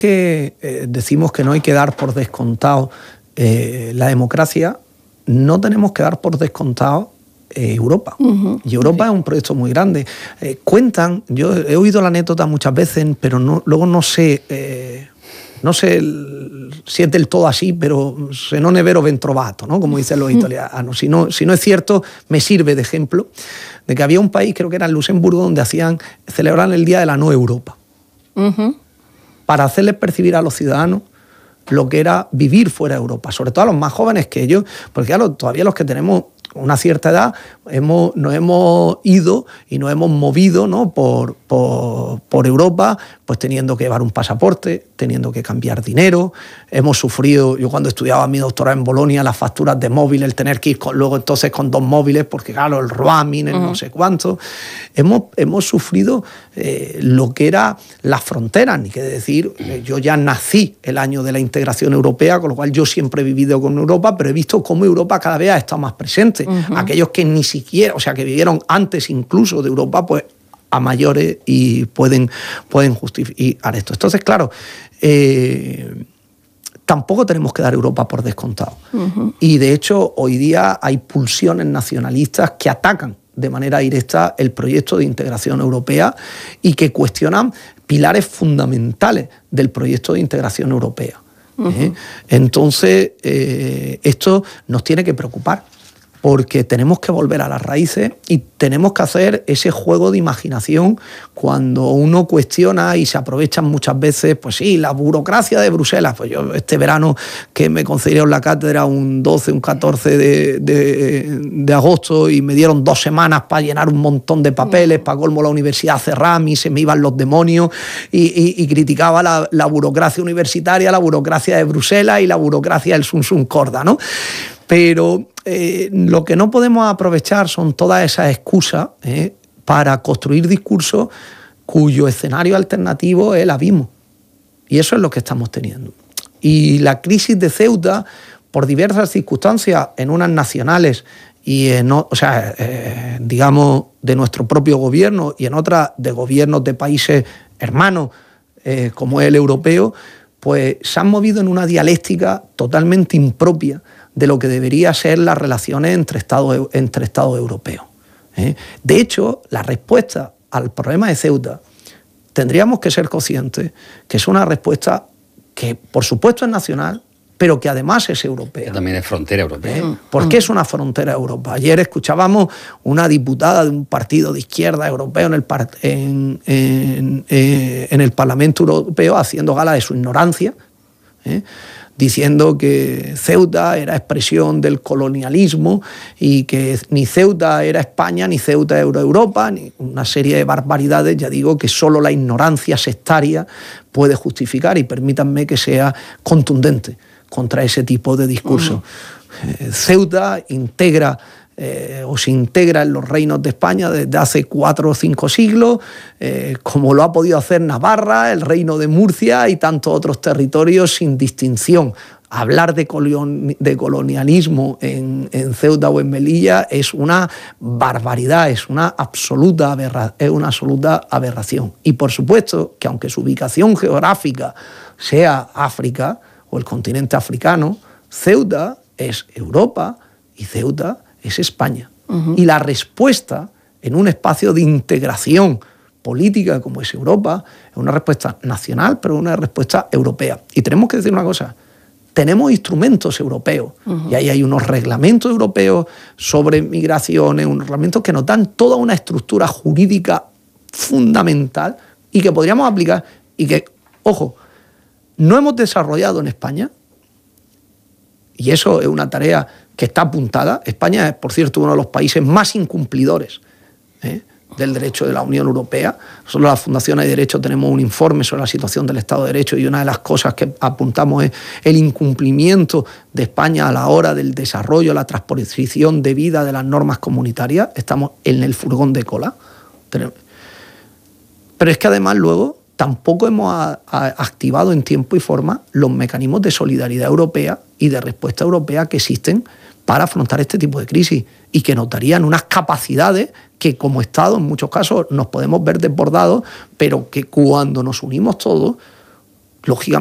que decimos que no hay que dar por descontado la democracia, no tenemos que dar por descontado Europa. Y Europa es un proyecto muy grande. Cuentan, yo he oído la anécdota muchas veces, pero luego no sé si es del todo así, pero se non è vero ben trovato, ¿no? Como dicen los italianos. Si no es cierto, me sirve de ejemplo de que había un país, creo que era en Luxemburgo, donde celebraban el Día de la No Europa. Para hacerles percibir a los ciudadanos lo que era vivir fuera de Europa, sobre todo a los más jóvenes que ellos, porque claro, todavía los que tenemos una cierta edad nos hemos ido y nos hemos movido, ¿no? por Europa, pues teniendo que llevar un pasaporte, teniendo que cambiar dinero. Hemos sufrido, yo cuando estudiaba mi doctorado en Bolonia, las facturas de móvil, el tener que ir luego entonces con 2 móviles, porque claro, el roaming, el no sé cuánto. Hemos sufrido lo que era las fronteras, ni que decir, yo ya nací el año de la integración europea, con lo cual yo siempre he vivido con Europa, pero he visto cómo Europa cada vez ha estado más presente. Aquellos que ni siquiera, o sea, que vivieron antes incluso de Europa, pues a mayores y pueden justificar esto. Entonces, claro, tampoco tenemos que dar Europa por descontado. Y de hecho, hoy día hay pulsiones nacionalistas que atacan de manera directa el proyecto de integración europea y que cuestionan pilares fundamentales del proyecto de integración europea. Entonces, esto nos tiene que preocupar, porque tenemos que volver a las raíces y tenemos que hacer ese juego de imaginación cuando uno cuestiona y se aprovechan muchas veces, pues sí, la burocracia de Bruselas. Pues yo este verano que me concedieron la cátedra un 12, un 14 de agosto y me dieron 2 semanas para llenar un montón de papeles, para colmo la universidad cerrada, a mí se me iban los demonios y criticaba la burocracia universitaria, la burocracia de Bruselas y la burocracia del Sun Corda, ¿no? Pero lo que no podemos aprovechar son todas esas excusas para construir discursos cuyo escenario alternativo es el abismo. Y eso es lo que estamos teniendo. Y la crisis de Ceuta, por diversas circunstancias, en unas nacionales y digamos, de nuestro propio gobierno y en otras de gobiernos de países hermanos, como es el europeo, pues se han movido en una dialéctica totalmente impropia de lo que debería ser las relaciones entre Estados europeos. De hecho, la respuesta al problema de Ceuta tendríamos que ser conscientes que es una respuesta que, por supuesto, es nacional, pero que además es europea. Que también es frontera europea. ¿Por qué es una frontera europea? Ayer escuchábamos una diputada de un partido de izquierda europeo en el Parlamento Europeo haciendo gala de su ignorancia, diciendo que Ceuta era expresión del colonialismo y que ni Ceuta era España, ni Ceuta era Europa, ni una serie de barbaridades, ya digo, que solo la ignorancia sectaria puede justificar, y permítanme que sea contundente contra ese tipo de discurso. Ceuta integra o se integra en los reinos de España desde hace 4 o 5 siglos, como lo ha podido hacer Navarra, el reino de Murcia y tantos otros territorios sin distinción. Hablar de colonialismo en Ceuta o en Melilla es una barbaridad, es una absoluta aberración. Y por supuesto que aunque su ubicación geográfica sea África o el continente africano, Ceuta es Europa y Ceuta es España. Y la respuesta en un espacio de integración política como es Europa es una respuesta nacional, pero una respuesta europea. Y tenemos que decir una cosa: tenemos instrumentos europeos y ahí hay unos reglamentos europeos sobre migraciones, unos reglamentos que nos dan toda una estructura jurídica fundamental y que podríamos aplicar y que, ojo, no hemos desarrollado en España, y eso es una tarea que está apuntada. España es, por cierto, uno de los países más incumplidores del derecho de la Unión Europea. Nosotros, la Fundación Hay Derecho, tenemos un informe sobre la situación del Estado de Derecho y una de las cosas que apuntamos es el incumplimiento de España a la hora del desarrollo, la transposición debida de las normas comunitarias. Estamos en el furgón de cola. Pero es que además luego tampoco hemos activado en tiempo y forma los mecanismos de solidaridad europea y de respuesta europea que existen para afrontar este tipo de crisis y que nos darían unas capacidades que como Estado en muchos casos nos podemos ver desbordados, pero que cuando nos unimos todos lógicamente